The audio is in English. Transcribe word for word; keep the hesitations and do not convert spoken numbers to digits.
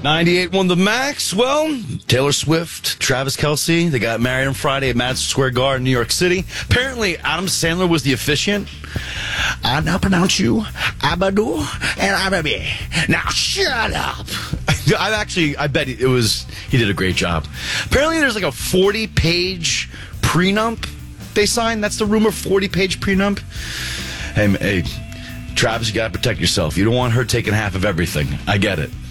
ninety-eight won the Max. Well, Taylor Swift, Travis Kelce, they got married on Friday at Madison Square Garden, New York City. Apparently, Adam Sandler was the officiant. I now pronounce you Abadu and Ababi. Now shut up. I actually, I bet it was, he did a great job. Apparently, there's like a forty-page prenup they signed. That's the rumor, forty-page prenup. Hey, hey, Travis, you got to protect yourself. You don't want her taking half of everything. I get it.